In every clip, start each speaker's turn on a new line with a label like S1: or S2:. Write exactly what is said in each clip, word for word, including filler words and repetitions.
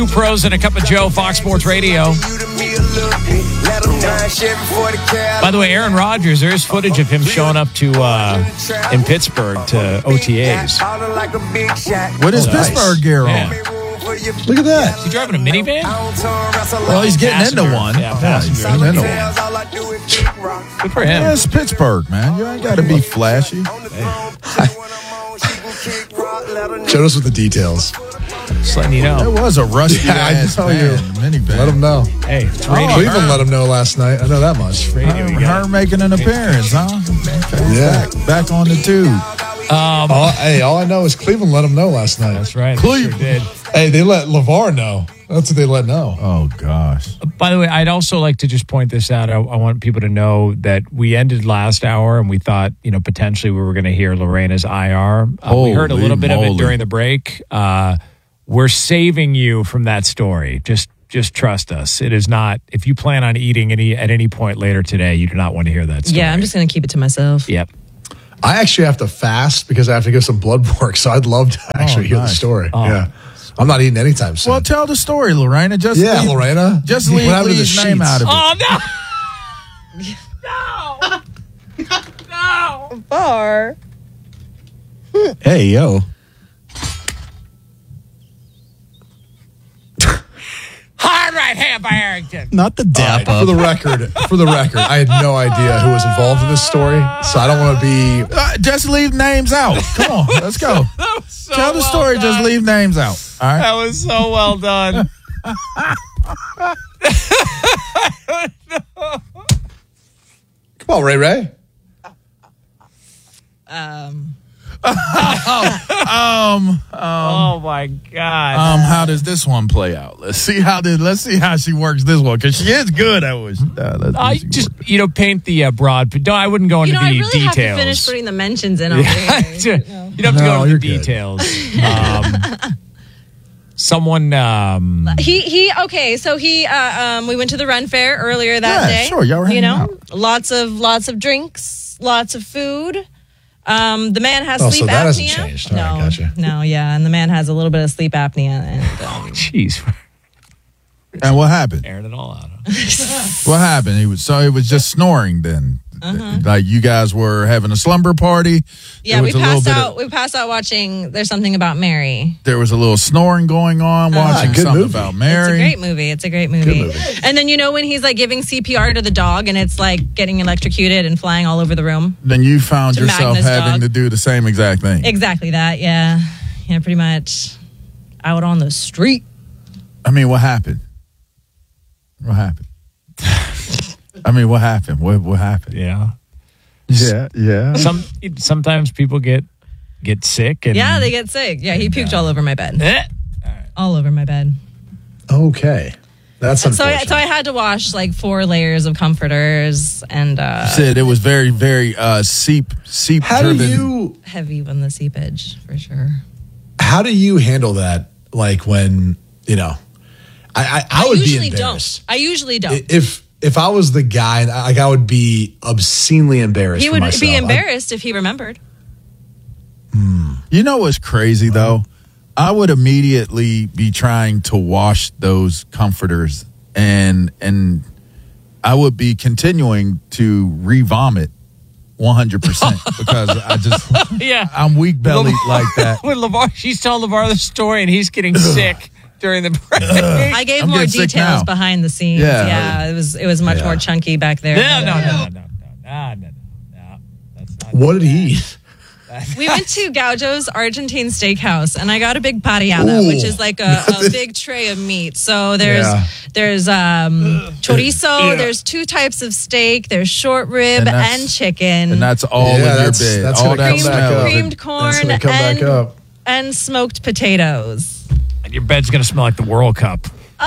S1: Two pros and a cup of Joe, Fox Sports Radio. By the way, Aaron Rodgers, there is footage of him showing up to uh, in Pittsburgh to O T As.
S2: With his oh, Pittsburgh nice. gear on.
S1: Yeah.
S2: Look at that.
S1: Is he driving a minivan?
S2: Well, he's getting
S1: passenger.
S2: into one.
S1: Yeah, passenger.
S2: Yeah, he's getting into one.
S1: Good for him.
S2: Yeah, it's Pittsburgh, man. You ain't got to be flashy.
S3: Show us with the details.
S1: Just letting you know.
S2: There was a rusty
S3: yeah,
S2: ass
S3: I
S2: van, minivan.
S3: Let them know.
S1: Hey, it's
S3: oh,
S1: radio.
S3: Cleveland let them know last night. I know that much.
S1: Radio,
S2: her, her making an appearance, huh? Okay.
S3: Yeah.
S2: Back, back on the tube.
S1: Um,
S3: all, hey, all I know is Cleveland let them know last night.
S1: That's right.
S3: Cleveland
S1: sure did.
S3: Hey, they let LeVar know. That's what they let know.
S2: Oh, gosh.
S1: By the way, I'd also like to just point this out. I, I want people to know that we ended last hour and we thought, you know, potentially we were going to hear Lorena's I R. Uh, we heard a little bit moly. of it during the break. Uh, we're saving you from that story. Just just trust us. It is not, if you plan on eating any at any point later today, you do not want to hear that story.
S4: Yeah, I'm just going to keep it to myself.
S1: Yep.
S3: I actually have to fast because I have to give some blood work, so I'd love to actually oh, hear nice. the story. Oh. Yeah. I'm not eating anytime soon.
S2: Well, tell the story, Lorena. Just
S3: yeah,
S2: leave,
S3: Lorena.
S2: Just leave, leave his name
S3: sheets?
S2: out of it.
S1: Oh, no. no. No.
S4: Bar.
S2: Hey, yo.
S1: Hard right hand by Arrington.
S2: Not the dap
S3: right,
S2: up.
S3: For the record, for the record, I had no idea who was involved in this story, so I don't want to be.
S2: Uh, just leave names out. Come on, let's go.
S1: So
S2: Tell the
S1: well
S2: story.
S1: Done.
S2: Just leave names out. All right.
S1: That was so well done.
S3: Come on, Ray Ray.
S4: Um.
S2: um, um,
S1: oh my God!
S2: Um, how does this one play out? Let's see how did. Let's see how she works this one because she is good at what she does.
S1: I just works. you know paint the uh, broad. But no, I wouldn't go into
S4: you know,
S1: the
S4: I really
S1: details.
S4: have to finish putting the mentions in over
S1: yeah.
S4: here.
S1: You know. You'd have to
S3: no,
S1: go into the
S3: good.
S1: details. Um, someone. Um,
S4: he he. Okay, so he. Uh, um, we went to the Ren Fair earlier that
S2: yeah,
S4: day.
S2: Sure, y'all were
S4: You know,
S2: out.
S4: lots of lots of drinks, lots of food. Um, the man has
S3: oh,
S4: sleep
S3: so that
S4: apnea.
S3: hasn't changed. All
S4: no,
S3: right, gotcha.
S4: no, yeah, and the man has a little bit of sleep apnea. And um,
S1: jeez,
S2: and what happened?
S1: Airing it all out. Huh?
S2: What happened? He was so it was just snoring then. Uh-huh. Like you guys were having a slumber party.
S4: Yeah, we passed out. Of, we passed out watching. There's something about Mary.
S2: There was a little snoring going on. Uh-huh. Watching
S3: good
S2: something
S3: movie.
S2: about Mary.
S4: It's a great movie. It's a great movie. movie. And then you know when he's like giving C P R to the dog and it's like getting electrocuted and flying all over the room.
S2: Then you found yourself
S4: Magnus
S2: having
S4: dog.
S2: to do the same exact thing.
S4: Exactly that. Yeah, yeah, pretty much. Out on the street.
S2: I mean, what happened? What happened? I mean, what happened? What what happened?
S1: Yeah.
S2: Yeah, yeah.
S1: Some sometimes people get get sick and
S4: yeah, they get sick. Yeah, he puked uh, all over my bed.
S1: Eh.
S4: All over my bed.
S3: Okay, that's
S4: and so. I, so I had to wash like four layers of comforters and. Uh,
S2: you said it was very, very uh, seep seep.
S3: How
S2: driven.
S3: do you
S4: heavy on the seepage for sure?
S3: How do you handle that? Like when you know, I I, I would
S4: I usually
S3: be embarrassed.
S4: don't. I usually don't.
S3: If. If I was the guy, like I would be obscenely embarrassed.
S4: He
S3: for
S4: would
S3: myself.
S4: be embarrassed I, if he remembered.
S2: Hmm. You know what's crazy though? I would immediately be trying to wash those comforters, and and I would be continuing to re-vomit one hundred percent because I just
S1: yeah
S2: I'm weak bellied like that.
S1: When LeVar, she's telling LeVar the story, and he's getting sick. During the break,
S4: I gave
S2: I'm
S4: more details behind the scenes.
S2: Yeah,
S4: yeah it was it was much yeah. more chunky back there.
S1: No, no, no, no, no, no, no, no, no. That's not
S3: what did he eat?
S4: We went to Gaucho's Argentine Steakhouse, and I got a big parrillada, which is like a, a big tray of meat. So there's yeah. there's um, chorizo, yeah. there's two types of steak, there's short rib and, and chicken,
S2: and that's all
S3: yeah,
S2: in
S3: that's,
S2: your bed.
S3: That's
S2: all that
S3: creamed,
S2: smell,
S4: creamed corn,
S3: that's come
S4: and,
S3: back up.
S4: and smoked potatoes.
S1: And your bed's gonna smell like the World Cup.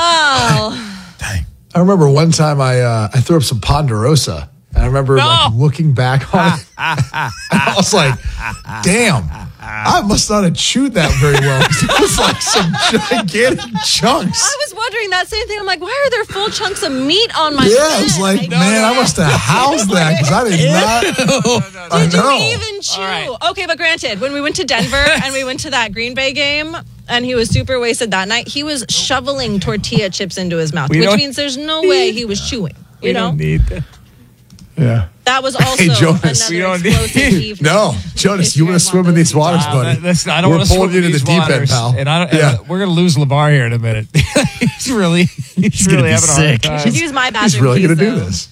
S4: Oh,
S2: dang!
S3: I remember one time I uh, I threw up some Ponderosa, and I remember
S1: no.
S3: like, looking back on it, I was like, "Damn, I must not have chewed that very well." It was like some gigantic chunks.
S4: I was wondering that same thing. I'm like, why are there full chunks of meat on my
S3: yeah,
S4: bed?
S3: I was like,
S4: I
S3: man, I must have housed that because I did not.
S4: No, no, no, Did
S3: I know.
S4: you even chew?
S1: Right.
S4: Okay, but granted, when we went to Denver and we went to that Green Bay game, and he was super wasted that night. He was shoveling tortilla chips into his mouth,
S1: We
S4: which
S1: don't-
S4: means there's no way he was chewing. You
S1: We
S4: know,
S1: don't need that.
S3: Yeah.
S4: that was also
S3: Hey, Jonas.
S1: We
S4: another
S1: don't need-
S4: explosive evening.
S3: No, Jonas,
S4: If
S3: you
S4: you
S3: want to
S4: guys
S3: swim
S4: want
S3: in
S4: those
S3: these waters,
S1: Uh,
S3: buddy?
S1: listen, I don't
S3: We're
S1: want to
S3: pulling
S1: swim
S3: you into
S1: these
S3: the deep
S1: waters,
S3: end, pal.
S1: And I don't,
S3: Yeah.
S1: and we're going to lose LeVar here in a minute. he's really, he's,
S5: He's gonna
S1: really
S5: be
S1: having a
S5: sick.
S1: hard
S4: You should
S1: time.
S4: use my bathroom.
S3: He's really
S4: keys,
S3: going to do
S4: though.
S3: this.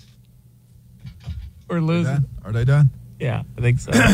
S1: We're losing.
S2: Are they done?
S1: Yeah, I think so.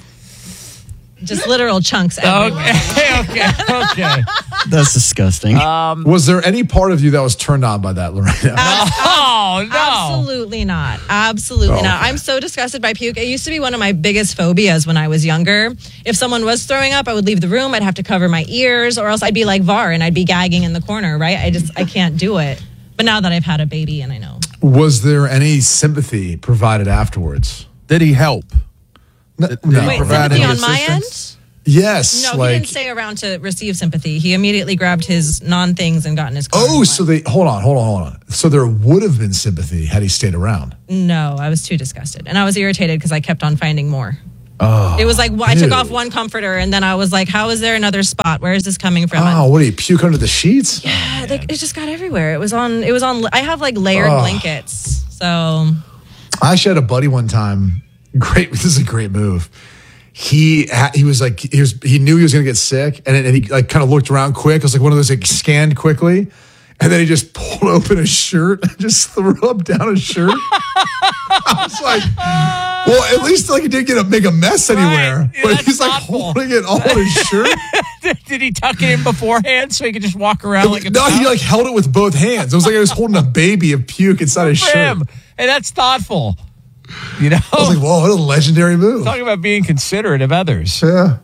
S4: Just literal chunks everywhere.
S1: okay, okay, okay.
S5: That's disgusting.
S3: Was there any part of you that was turned on by that, Lorena?
S1: Oh, no.
S4: Absolutely not. Absolutely
S3: Oh,
S4: not.
S3: okay.
S4: I'm so disgusted by puke. It used to be one of my biggest phobias when I was younger. If someone was throwing up, I would leave the room. I'd have to cover my ears, or else I'd be like Var and I'd be gagging in the corner, right? I just, I can't do it. But now that I've had a baby and I know.
S3: Was there any sympathy provided afterwards?
S2: Did he help?
S3: No.
S2: Did
S3: no.
S2: he
S4: Wait,
S2: provide
S4: sympathy
S2: any
S4: on my end?
S2: assistance?
S3: Yes.
S4: No,
S3: like,
S4: he didn't stay around to receive sympathy. He immediately grabbed his non-things and got in his car.
S3: oh,
S4: and
S3: so
S4: left.
S3: they, hold on, hold on, hold on. So there would have been sympathy had he stayed around.
S4: No, I was too disgusted. And I was irritated because I kept on finding more.
S3: Oh.
S4: It was like, well, I took
S3: ew.
S4: off one comforter and then I was like, how is there another spot? Where is this coming from?
S3: Oh, what do you puke under the sheets?
S4: Yeah, like, it just got everywhere. It was on, it was on, I have like layered
S3: Oh.
S4: blankets. So
S3: I actually had a buddy one time. Great, this is a great move. He ha- he was like he was he knew he was gonna get sick, and, and he like kind of looked around quick. It was like one of those like scanned quickly, and then he just pulled open his shirt and just threw up down his shirt. I was like, well, at least like he didn't get a make a mess anywhere,
S1: Right. Yeah,
S3: but
S1: that's
S3: he's like
S1: thoughtful.
S3: holding it all in his shirt.
S1: Did he tuck it in beforehand so he could just walk around like a
S3: No, he like held it with both hands. It was like I was holding a baby of puke inside his
S1: for
S3: shirt.
S1: him? And that's thoughtful. You know?
S3: I was like, whoa, what a legendary move.
S1: Talking about being considerate of others.
S3: Yeah.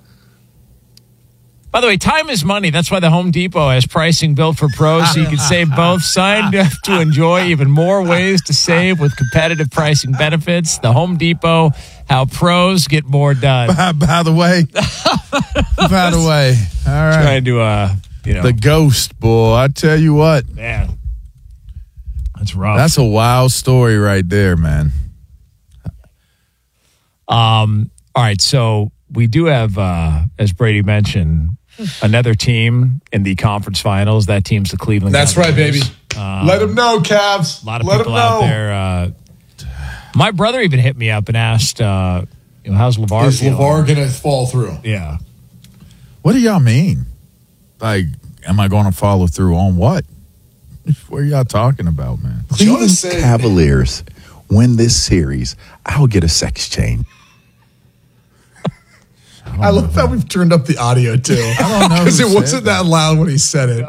S1: By the way, time is money. That's why the Home Depot has pricing built for pros so you can save both. Signed up to enjoy even more ways to save with competitive pricing benefits. The Home Depot, how pros get more done.
S2: By, by the way, by the way, all right.
S1: Trying to, uh, you know,
S2: The ghost, boy. I tell you what,
S1: man, that's rough.
S2: that's a wild story right there, man.
S1: Um. All right, so we do have, uh, as Brady mentioned, another team in the conference finals. That team's the Cleveland
S3: That's right, baby.
S1: Cavaliers.
S3: Let him know, Cavs.
S1: A lot of
S3: Let
S1: people
S3: him
S1: out
S3: know.
S1: there. Uh, my brother even hit me up and asked, uh, you know, how's LeVar
S3: Is
S1: feeling?
S3: LeVar going to fall through?
S1: Yeah.
S2: What do y'all mean? Like, am I going to follow through on what? What are y'all talking about, man?
S6: Cleveland
S3: Jonas said-
S6: Cavaliers win this series, I'll get a sex change.
S3: I love how we've turned up the audio, too.
S2: I don't know
S3: Because
S2: who
S3: it
S2: said
S3: wasn't that loud when he said it.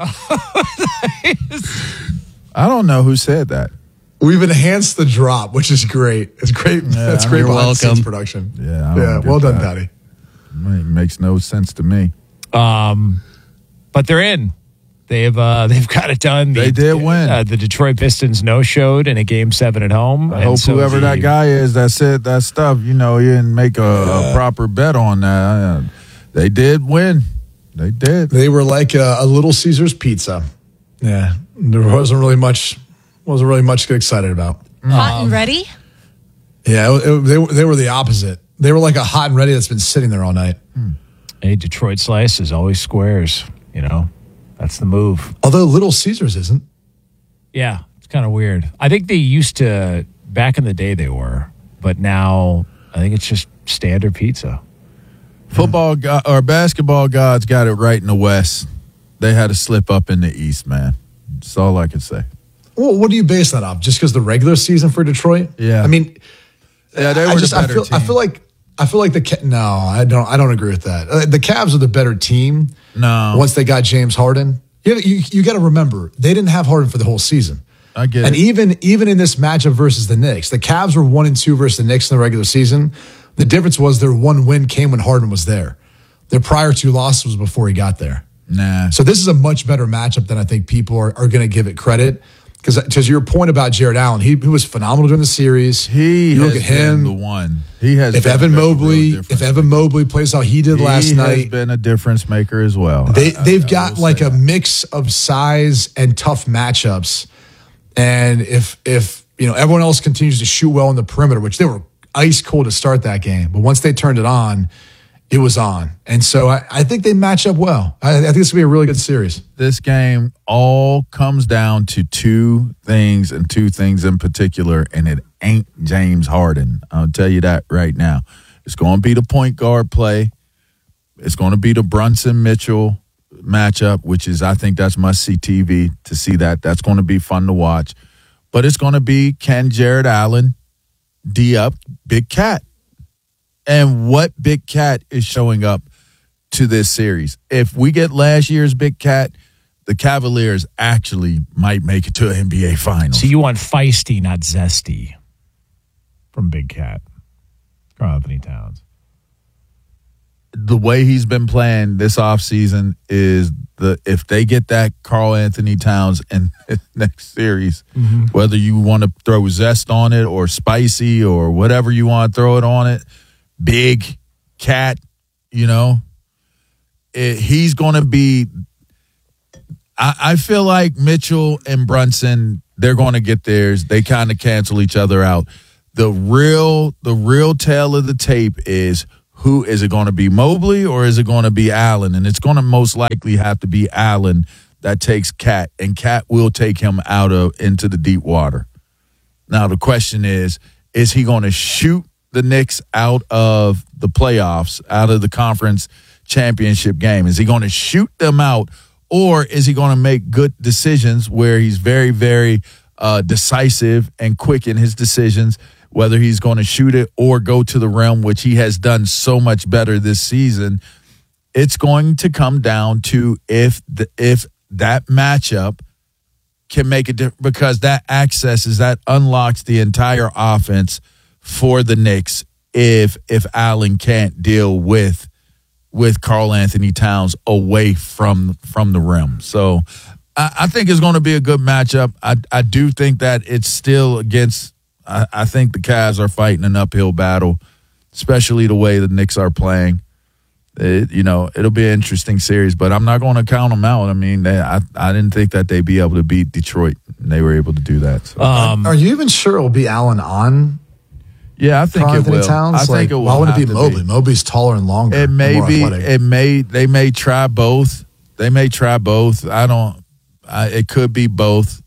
S2: I don't know who said that.
S3: We've enhanced the drop, which is great. It's great. That's
S2: I
S3: great
S5: You're
S3: behind the scenes
S5: welcome.
S3: production.
S2: Yeah, I don't
S3: Yeah,
S2: get
S3: well done,
S2: that.
S3: Patty.
S2: It makes no sense to me.
S1: Um, but they're in. They've uh, they've got it done. The,
S2: They did win.
S1: Uh, the Detroit Pistons no showed in a game seven at home.
S2: I
S1: and
S2: hope
S1: so
S2: whoever
S1: the-
S2: that guy is that said that stuff, you know, he didn't make a, a proper bet on that. Uh, They did win. They did.
S3: They were like a, a Little Caesars pizza. Yeah, there wasn't really much. Wasn't really much to get excited about.
S4: hot and ready.
S3: Yeah, it, it, they were- they were the opposite. They were like a hot and ready that's been sitting there all night.
S1: Hey, Detroit slice is always squares. You know, that's the move.
S3: Although Little Caesars isn't.
S1: Yeah, it's kind of weird. I think they used to back in the day they were, but now I think it's just standard pizza.
S2: Football go- or basketball gods got it right in the West. They had to slip up in the East, man. That's all I can say.
S3: Well, what do you base that off? Just because the regular season for Detroit?
S2: Yeah.
S3: I mean,
S2: Yeah, they
S3: I
S2: were
S3: just
S2: the
S3: I
S2: better
S3: feel I
S2: team.
S3: feel like I feel like the Ca- no, I don't I don't agree with that. Uh, the Cavs are the better team.
S2: No.
S3: once they got James Harden, you you, you got to remember they didn't have Harden for the whole season.
S2: I get
S3: And
S2: it.
S3: even even in this matchup versus the Knicks, the Cavs were one and two versus the Knicks in the regular season. The difference was their one win came when Harden was there. Their prior two losses was before he got there.
S2: Nah.
S3: So this is a much better matchup than I think people are, are going to give it credit. Because to your point about Jared Allen, he, he was phenomenal during the series.
S2: He
S3: you
S2: has
S3: look at
S2: been
S3: him.
S2: the one. He has
S3: If
S2: been
S3: Evan
S2: a real
S3: Mobley,
S2: difference
S3: if Evan Mobley plays how he did
S2: he
S3: last
S2: has
S3: night,
S2: been a difference maker as well.
S3: they
S2: I- I-
S3: they've
S2: I
S3: got
S2: will
S3: like
S2: say
S3: a
S2: that.
S3: mix of size and tough matchups. And if if you know everyone else continues to shoot well in the perimeter, which they were ice cold to start that game, but once they turned it on, it was on. And so I, I think they match up well. I, I think this will be a really good series.
S2: This game all comes down to two things and two things in particular, and it ain't James Harden. I'll tell you that right now. It's going to be the point guard play. It's going to be the Brunson-Mitchell matchup, which is, I think that's must-see T V to see that. That's going to be fun to watch. But it's going to be, can Jared Allen D up Big Cat? And what Big Cat is showing up to this series. If we get last year's Big Cat, the Cavaliers actually might make it to an N B A Finals.
S1: So you want feisty, not zesty from Big Cat. Karl Anthony Towns.
S2: The way he's been playing this offseason is the if they get that Karl Anthony Towns in the next series, mm-hmm. whether you want to throw zest on it or spicy or whatever you want to throw it on it, Big Cat, you know, it, he's going to be I, I feel like Mitchell and Brunson, they're going to get theirs. They kind of cancel each other out. The real the real tale of the tape is, who is it going to be, Mobley or is it going to be Allen? And it's going to most likely have to be Allen that takes Cat, and Cat will take him out of into the deep water. Now the question is, is he going to shoot the Knicks out of the playoffs, out of the conference championship game? Is he going to shoot them out, or is he going to make good decisions where he's very, very uh, decisive and quick in his decisions, whether he's going to shoot it or go to the rim, which he has done so much better this season? It's going to come down to if the, if that matchup can make a difference, because that accesses, that unlocks the entire offense for the Knicks if if Allen can't deal with with Karl Anthony Towns away from from the rim. So I, I think it's going to be a good matchup. I I do think that it's still against. I, I think the Cavs are fighting an uphill battle, especially the way the Knicks are playing. It, you know, it'll be an interesting series, but I'm not going to count them out. I mean, they, I I didn't think that they'd be able to beat Detroit, and they were able to do that. So.
S3: Um, are you even sure it will be Allen on?
S2: Yeah, I think
S3: Karl
S2: it will.
S3: Towns?
S2: I think
S3: like,
S2: it will.
S3: Why would it be Mobley?
S2: Be.
S3: Mobley's taller and longer.
S2: It may be.
S3: Athletic.
S2: It may. They may try both. They may try both. I don't. I, it could be both.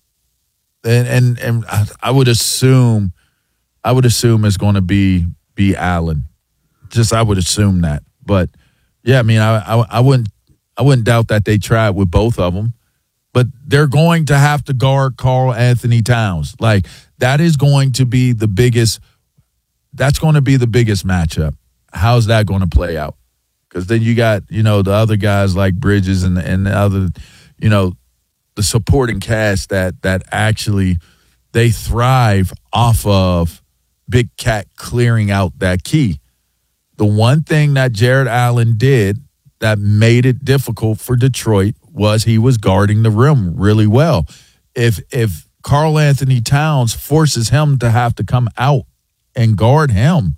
S2: And and and I, I would assume. I would assume it's going to be be Allen. Just I would assume that. But yeah, I mean, I, I I wouldn't I wouldn't doubt that they try with both of them. But they're going to have to guard Karl Anthony Towns. Like, that is going to be the biggest. That's going to be the biggest matchup. How's that going to play out? Because then you got, you know, the other guys like Bridges and and the other, you know, the supporting cast that that actually they thrive off of Big Cat clearing out that key. The one thing that Jared Allen did that made it difficult for Detroit was he was guarding the rim really well. If if Karl Anthony Towns forces him to have to come out and guard him,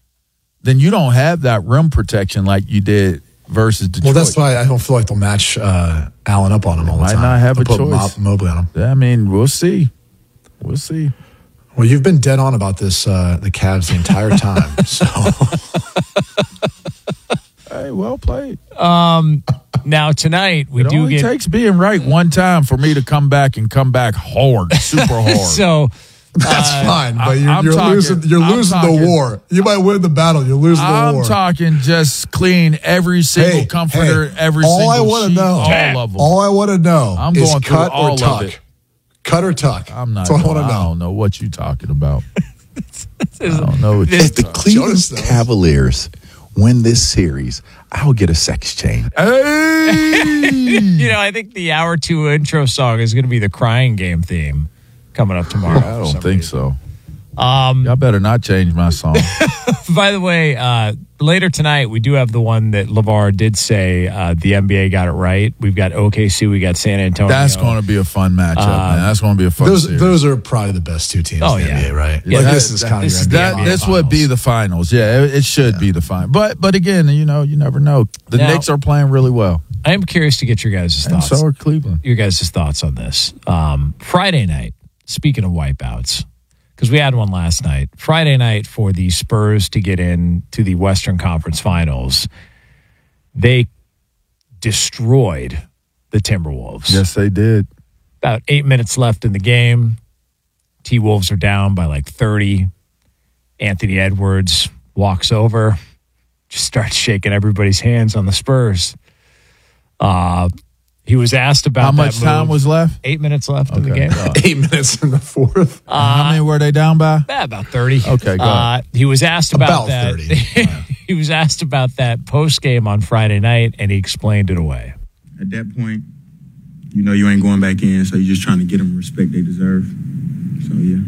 S2: then you don't have that rim protection like you did versus Detroit.
S3: Well, that's why I don't feel like they'll match uh, Allen up on him all the
S2: might
S3: time.
S2: Might not have
S3: they'll
S2: a
S3: put
S2: choice.
S3: Mobley on him.
S2: I mean, we'll see. We'll see.
S3: Well, you've been dead on about this, uh, the Cavs, the entire time. So,
S2: hey, well played.
S1: Um, now tonight we
S2: it
S1: do
S2: only
S1: get.
S2: It takes being right one time for me to come back and come back hard, super hard.
S1: So
S3: that's
S1: uh,
S3: fine, but
S2: I,
S3: you're, you're
S2: talking,
S3: losing. You're
S2: I'm
S3: losing
S2: talking,
S3: the war. You might win the battle. You're losing the
S2: I'm
S3: war.
S2: I'm talking just clean every single
S3: hey,
S2: comforter,
S3: hey,
S2: every
S3: all
S2: single
S3: I want to
S2: sheet,
S3: know,
S2: all of them.
S3: All I want to know
S2: I'm
S3: is
S2: going
S3: cut
S2: all
S3: or tuck.
S2: Of it.
S3: Cut or tuck.
S2: I'm not.
S3: That's all I want to
S2: I
S3: know.
S2: don't know what you're talking about. I don't know what
S6: If the
S2: talking.
S6: Cleveland Cavaliers win this series, I'll get a sex change.
S2: Hey!
S1: You know, I think the hour two intro song is going to be the Crying Game theme coming up tomorrow.
S2: I don't think
S1: reason.
S2: so.
S1: Um,
S2: Y'all better not change my song.
S1: By the way, uh, later tonight, we do have the one that LeVar did say uh, the N B A got it right. We've got O K C, we got San Antonio.
S2: That's going to be a fun matchup,
S1: Um,
S2: man. That's going to be a fun
S3: Those
S2: series.
S3: those are probably the best two teams
S1: Oh,
S3: in the
S1: yeah.
S3: N B A, right?
S2: Yeah,
S3: like
S2: that-
S3: this is
S1: that-
S3: kind
S1: this
S3: of
S1: is
S3: your
S1: the
S3: N B A
S2: That, this
S3: finals.
S2: would be the finals. Yeah, it, it should
S3: Yeah.
S2: be the final. But but again, you know, you never know. The
S1: Now-
S2: Knicks are playing really well,
S1: I am curious to get your guys'
S2: and
S1: thoughts.
S2: so are Cleveland.
S1: your guys' thoughts on this. Um, Friday night, speaking of wipeouts, because we had one last night. Friday night for the Spurs to get in to the Western Conference Finals. They destroyed the Timberwolves.
S2: Yes, they did.
S1: About eight minutes left in the game. T-Wolves are down by like thirty. Anthony Edwards walks over, just starts shaking everybody's hands on the Spurs. Uh, he was asked about
S2: how much
S1: that
S2: time
S1: move.
S2: was left.
S1: Eight minutes left
S2: okay.
S1: in the game. Uh,
S3: Eight minutes in the fourth.
S1: Uh,
S2: how many were they down by?
S1: About thirty.
S2: Okay, go
S1: uh, he was asked about,
S3: about
S1: that.
S3: thirty.
S1: He was asked about that post game on Friday night, and he explained it away.
S5: At that point, you know you ain't going back in, so you're just trying to get them the respect they deserve. So yeah.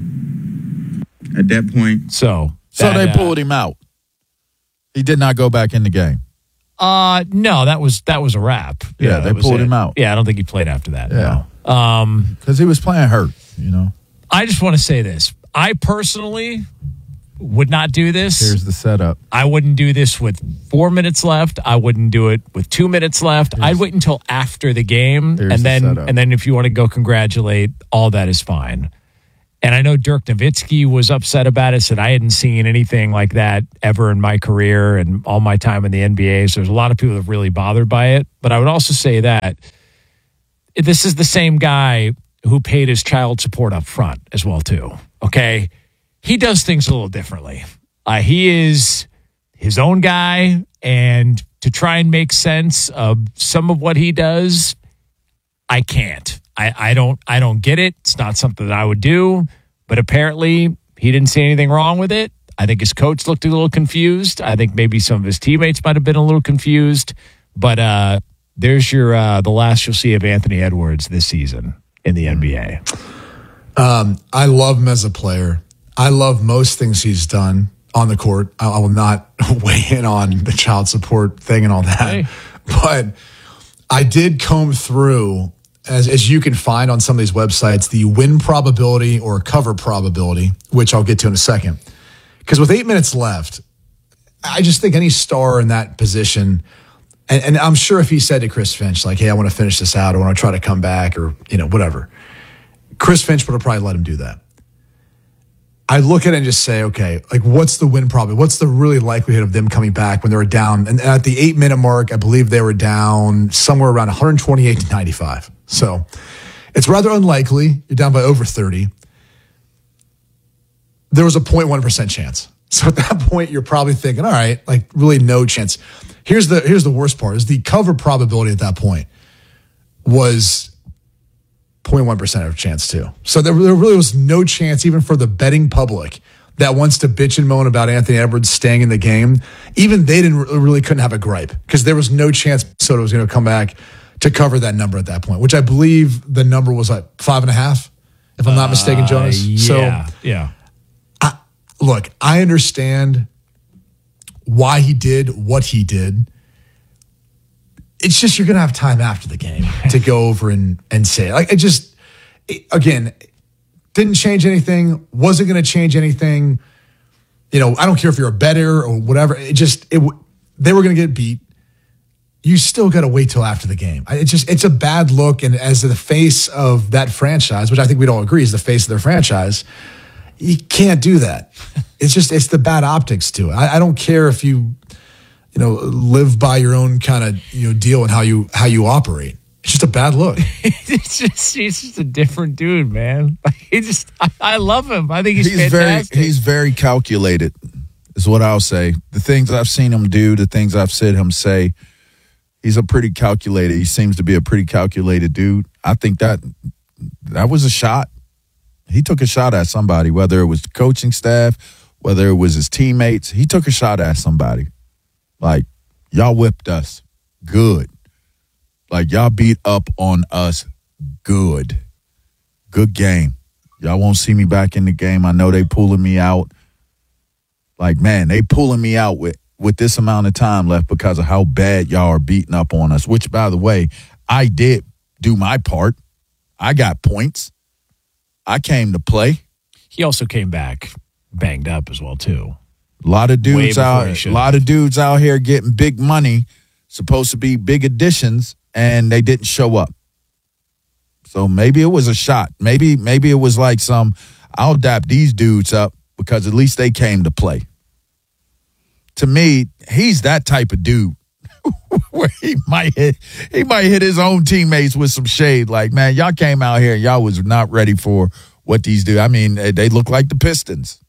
S5: At that point,
S1: so
S2: so
S1: that,
S2: they
S1: uh,
S2: pulled him out. He did not go back in the game.
S1: Uh no, that was that was a wrap.
S2: Yeah,
S1: that
S2: they
S1: was
S2: pulled
S1: it.
S2: him out.
S1: Yeah, I don't think he played after that.
S2: Yeah,
S1: no. Um,
S2: because he was playing hurt. You know.
S1: I just want to say this. I personally would not do this.
S2: Here's the setup.
S1: I wouldn't do this with four minutes left. I wouldn't do it with two minutes left.
S2: Here's,
S1: I'd wait until after the game,
S2: here's
S1: and then
S2: the
S1: and then if you want to go congratulate, all that is fine. And I know Dirk Nowitzki was upset about it, said I hadn't seen anything like that ever in my career and all my time in the N B A. So there's a lot of people that are really bothered by it. But I would also say that this is the same guy who paid his child support up front as well, too. Okay? He does things a little differently. Uh, he is his own guy, and to try and make sense of some of what he does, I can't. I, I don't I don't get it. It's not something that I would do, but apparently he didn't see anything wrong with it. I think his coach looked a little confused. I think maybe some of his teammates might have been a little confused. But uh, there's your uh, the last you'll see of Anthony Edwards this season in the N B A.
S3: Um, I love him as a player. I love most things he's done on the court. I, I will not weigh in on the child support thing and all that.
S1: Hey.
S3: But I did comb through, as, as you can find on some of these websites, the win probability or cover probability, which I'll get to in a second. Because with eight minutes left, I just think any star in that position, and, and I'm sure if he said to Chris Finch, like, hey, I want to finish this out, or I want to try to come back, or, you know, whatever, Chris Finch would have probably let him do that. I look at it and just say, okay, like, what's the win probability? What's the really likelihood of them coming back when they were down? And at the eight minute mark, I believe they were down somewhere around one twenty-eight to ninety-five. So it's rather unlikely. You're down by over thirty. There was a zero point one percent chance. So at that point, you're probably thinking, all right, like, really no chance. Here's the here's the worst part is the cover probability at that point was zero point one percent of chance too. So there, there really was no chance even for the betting public that wants to bitch and moan about Anthony Edwards staying in the game. Even they didn't really couldn't have a gripe because there was no chance Minnesota was going to come back to cover that number at that point, which I believe the number was like five and a half, if I'm not mistaken, Jonas.
S1: Uh, yeah,
S3: so
S1: yeah.
S3: I, look, I understand why he did what he did. It's just you're going to have time after the game to go over and, and say it. Like, it just, it, again, didn't change anything, wasn't going to change anything. You know, I don't care if you're a bettor or whatever. It just, it they were going to get beat. You still got to wait till after the game. It's just, it's a bad look. And as the face of that franchise, which I think we'd all agree is the face of their franchise, you can't do that. It's just, it's the bad optics to it. I, I don't care if you, you know, live by your own kind of, you know, deal and how you how you operate. It's just a bad look.
S1: it's just he's just a different dude, man. He just I, I love him. I think he's,
S2: he's
S1: fantastic.
S2: very he's very calculated, is what I'll say. The things I've seen him do, the things I've said him say, he's a pretty calculated. He seems to be a pretty calculated dude. I think that that was a shot. He took a shot at somebody, whether it was the coaching staff, whether it was his teammates. He took a shot at somebody. Like, y'all whipped us good. Like, y'all beat up on us good. Good game. Y'all won't see me back in the game. I know they pulling me out. Like, man, they pulling me out with, with this amount of time left because of how bad y'all are beating up on us, which, by the way, I did do my part. I got points. I came to play.
S1: He also came back banged up as well, too.
S2: A lot of dudes out, a lot of dudes out here getting big money, supposed to be big additions, and they didn't show up. So maybe it was a shot. Maybe maybe it was like some, I'll dap these dudes up because at least they came to play. To me, he's that type of dude where he might hit, he might hit his own teammates with some shade. Like, man, y'all came out here and y'all was not ready for what these do. I mean, they look like the Pistons.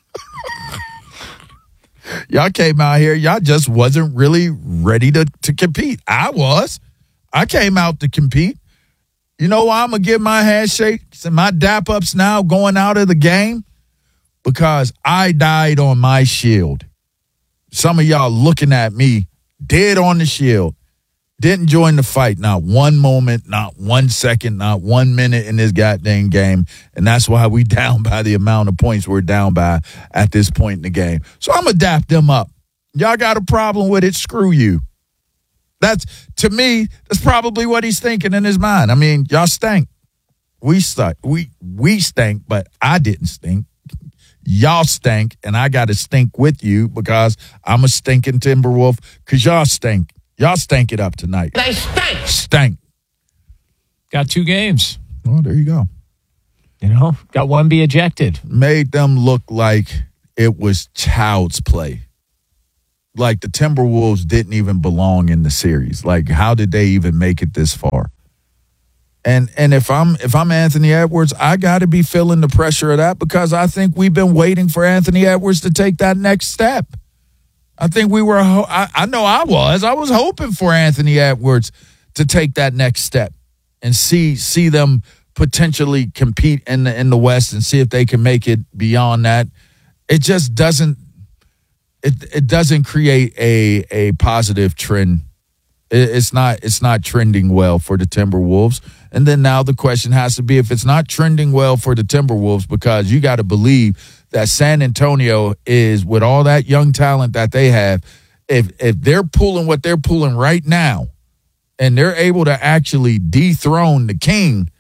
S2: Y'all came out here, y'all just wasn't really ready to, to compete. I was. I came out to compete. You know why I'm going to give my handshakes and my dap-ups now going out of the game? Because I died on my shield. Some of y'all looking at me dead on the shield. Didn't join the fight. Not one moment, not one second, not one minute in this goddamn game. And that's why we down by the amount of points we're down by at this point in the game. So I'm going to dap them up. Y'all got a problem with it? Screw you. That's, to me, that's probably what he's thinking in his mind. I mean, y'all stank. We stank. We, we stank, but I didn't stink. Y'all stank, and I got to stink with you because I'm a stinking Timberwolf because y'all stink. Y'all stank it up tonight.
S7: They stank.
S2: Stank.
S1: Got two games.
S2: Oh, there you go.
S1: You know, got one be ejected.
S2: Made them look like it was child's play. Like the Timberwolves didn't even belong in the series. Like, how did they even make it this far? And and if I'm if I'm Anthony Edwards, I got to be feeling the pressure of that because I think we've been waiting for Anthony Edwards to take that next step. I think we were, I, I know I was, I was hoping for Anthony Edwards to take that next step and see see them potentially compete in the, in the West and see if they can make it beyond that. It just doesn't, it it doesn't create a a positive trend. It, it's not it's not trending well for the Timberwolves. And then now the question has to be if it's not trending well for the Timberwolves, because you got to believe that San Antonio is, with all that young talent that they have, if if they're pulling what they're pulling right now and they're able to actually dethrone the king,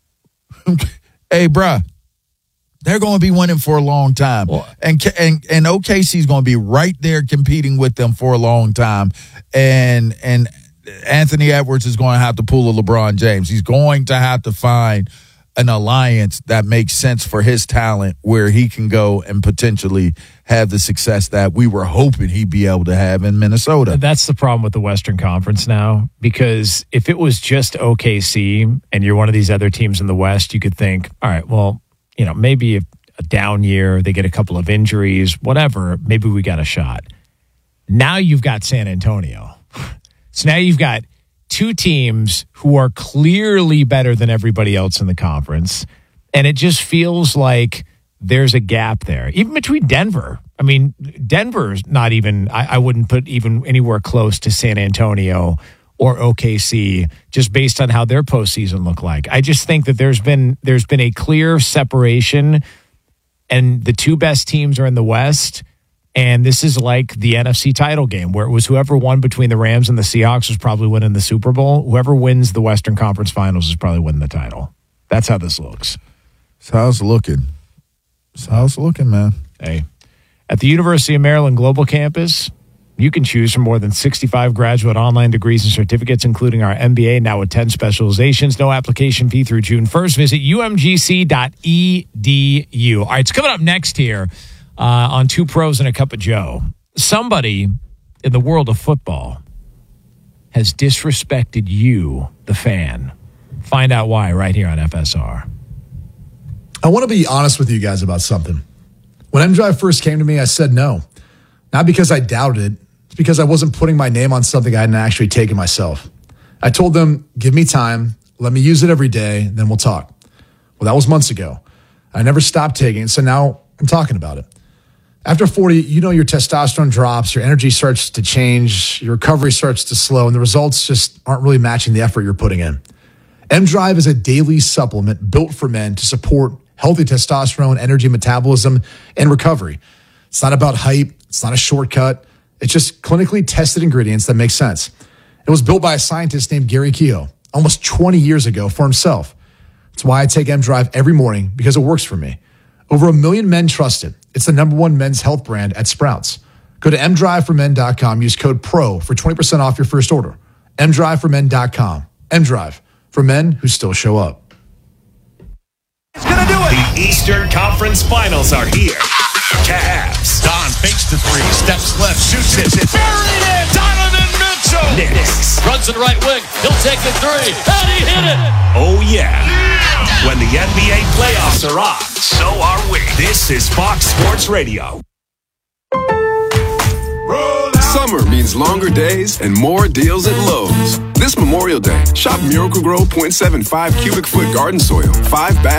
S2: hey, bruh, they're going to be winning for a long time. Well, and, and and O K C's going to be right there competing with them for a long time. And and Anthony Edwards is going to have to pull a LeBron James. He's going to have to find an alliance that makes sense for his talent where he can go and potentially have the success that we were hoping he'd be able to have in Minnesota.
S1: That's the problem with the Western Conference now, because if it was just O K C and you're one of these other teams in the West, you could think, all right, well, you know, maybe a, a down year, they get a couple of injuries, whatever, maybe we got a shot. Now you've got San Antonio. So now you've got two teams who are clearly better than everybody else in the conference. And it just feels like there's a gap there, even between Denver. I mean, Denver's not even, I, I wouldn't put even anywhere close to San Antonio or O K C just based on how their postseason look like. I just think that there's been, there's been a clear separation, and the two best teams are in the West. And this is like the N F C title game where it was whoever won between the Rams and the Seahawks was probably winning the Super Bowl. Whoever wins the Western Conference Finals is probably winning the title. That's how this looks.
S2: That's how it's looking. That's how it's looking, man.
S1: Hey, at the University of Maryland Global Campus, you can choose from more than sixty-five graduate online degrees and certificates, including our M B A, now with ten specializations. No application fee through June first. Visit U M G C dot E D U. All right, it's coming up next here. Uh, on Two Pros and a Cup of Joe, somebody in the world of football has disrespected you, the fan. Find out why right here on F S R.
S3: I want to be honest with you guys about something. When M-Drive first came to me, I said no. Not because I doubted it. It's because I wasn't putting my name on something I hadn't actually taken myself. I told them, give me time, let me use it every day, then we'll talk. Well, that was months ago. I never stopped taking it, so now I'm talking about it. After forty, you know your testosterone drops, your energy starts to change, your recovery starts to slow, and the results just aren't really matching the effort you're putting in. M-Drive is a daily supplement built for men to support healthy testosterone, energy metabolism, and recovery. It's not about hype. It's not a shortcut. It's just clinically tested ingredients that make sense. It was built by a scientist named Gary Keogh almost twenty years ago for himself. That's why I take M-Drive every morning, because it works for me. Over a million men trust it. It's the number one men's health brand at Sprouts. Go to m drive for men dot com. Use code PRO for twenty percent off your first order. m drive for men dot com. M-Drive, for men who still show up.
S7: It's going to do it. The Eastern Conference Finals are here. Cavs.
S8: Don fakes the three, steps left, shoots it.
S7: Buried it. Donovan Mitchell. Knicks.
S8: Runs it right wing. He'll take the three. And he hit it.
S7: Oh, yeah. When the N B A playoffs are on, so are we. This is Fox Sports Radio.
S9: Summer means longer days and more deals at Lowe's. This Memorial Day, shop Miracle-Gro point seven five cubic foot garden soil, five bags.